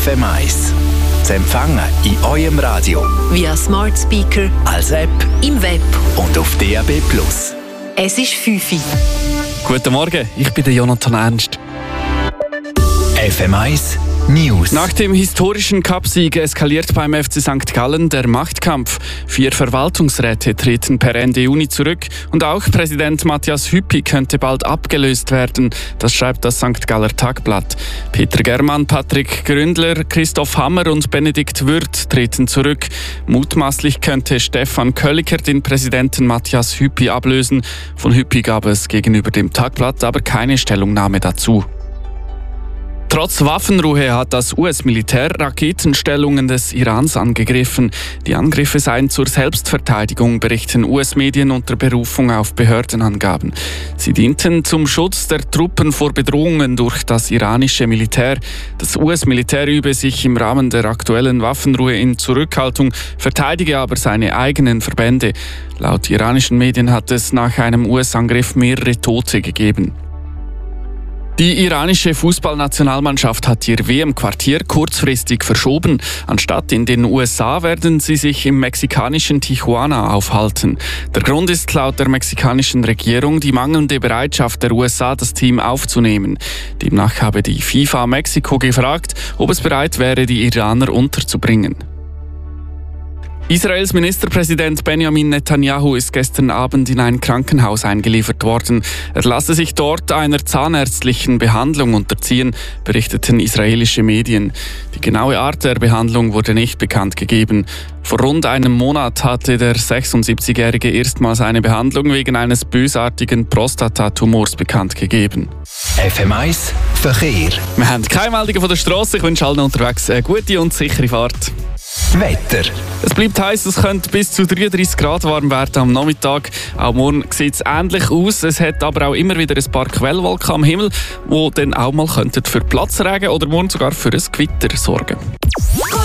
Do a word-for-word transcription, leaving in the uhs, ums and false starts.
F M eins. Zu empfangen in eurem Radio, via Smart Speaker, als App, im Web und auf D A B plus. Es ist fünf Uhr. Guten Morgen, ich bin der Jonathan Ernst. F M eins News. Nach dem historischen Cupsieg eskaliert beim F C Sankt Gallen der Machtkampf. Vier Verwaltungsräte treten per Ende Juni zurück und auch Präsident Matthias Hüppi könnte bald abgelöst werden. Das schreibt das Sankt Galler Tagblatt. Peter Germann, Patrick Gründler, Christoph Hammer und Benedikt Würth treten zurück. Mutmaßlich könnte Stefan Kölliker den Präsidenten Matthias Hüppi ablösen. Von Hüppi gab es gegenüber dem Tagblatt aber keine Stellungnahme dazu. Trotz Waffenruhe hat das U S-Militär Raketenstellungen des Irans angegriffen. Die Angriffe seien zur Selbstverteidigung, berichten U S-Medien unter Berufung auf Behördenangaben. Sie dienten zum Schutz der Truppen vor Bedrohungen durch das iranische Militär. Das U S-Militär übe sich im Rahmen der aktuellen Waffenruhe in Zurückhaltung, verteidige aber seine eigenen Verbände. Laut iranischen Medien hat es nach einem U S-Angriff mehrere Tote gegeben. Die iranische Fußballnationalmannschaft hat ihr W M-Quartier kurzfristig verschoben. Anstatt in den U S A werden sie sich im mexikanischen Tijuana aufhalten. Der Grund ist laut der mexikanischen Regierung die mangelnde Bereitschaft der U S A, das Team aufzunehmen. Demnach habe die FIFA Mexiko gefragt, ob es bereit wäre, die Iraner unterzubringen. Israels Ministerpräsident Benjamin Netanyahu ist gestern Abend in ein Krankenhaus eingeliefert worden. Er lasse sich dort einer zahnärztlichen Behandlung unterziehen, berichteten israelische Medien. Die genaue Art der Behandlung wurde nicht bekannt gegeben. Vor rund einem Monat hatte der sechsundsiebzigjährige erstmals eine Behandlung wegen eines bösartigen Prostatatumors bekannt gegeben. F M eins Verkehr. Wir haben keine Meldungen von der Straße. Ich wünsche allen unterwegs eine gute und sichere Fahrt. Wetter. Es bleibt heiß, es könnte bis zu dreiunddreissig Grad warm werden am Nachmittag. Auch morgen sieht es ähnlich aus. Es hat aber auch immer wieder ein paar Quellwolken am Himmel, die dann auch mal für Platzregen oder morgen sogar für ein Gewitter sorgen könnten.